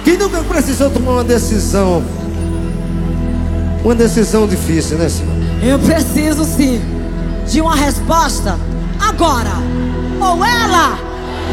Quem nunca precisou tomar uma decisão? Uma decisão difícil, né, senhor? Eu preciso sim de uma resposta agora. Ou ela